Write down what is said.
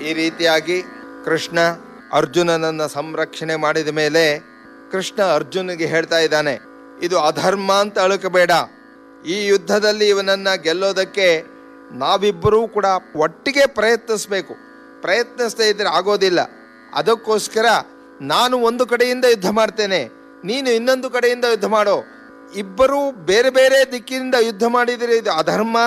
ಈ ರೀತಿಯಾಗಿ ಕೃಷ್ಣ ಅರ್ಜುನನನ್ನ ಸಂರಕ್ಷಣೆ ಮಾಡಿದ ಮೇಲೆ ಕೃಷ್ಣ ಅರ್ಜುನಿಗೆ ಹೇಳ್ತಾ ಇದ್ದಾನೆ, ಇದು ಅಧರ್ಮ ಅಂತ ಅಳುಕಬೇಡ. ಈ ಯುದ್ಧದಲ್ಲಿ ಇವನನ್ನ ಗೆಲ್ಲೋದಕ್ಕೆ ನಾವಿಬ್ಬರೂ ಕೂಡ ಒಟ್ಟಿಗೆ ಪ್ರಯತ್ನಿಸ್ಬೇಕು. ಪ್ರಯತ್ನಿಸ್ತಾ ಇದ್ರೆ ಆಗೋದಿಲ್ಲ. ಅದಕ್ಕೋಸ್ಕರ ನಾನು ಒಂದು ಕಡೆಯಿಂದ ಯುದ್ಧ ಮಾಡ್ತೇನೆ, ನೀನು ಇನ್ನೊಂದು ಕಡೆಯಿಂದ ಯುದ್ಧ ಮಾಡೋ. ಇಬ್ಬರೂ ಬೇರೆ ಬೇರೆ ದಿಕ್ಕಿನಿಂದ ಯುದ್ಧ ಮಾಡಿದರೆ ಇದು ಅಧರ್ಮ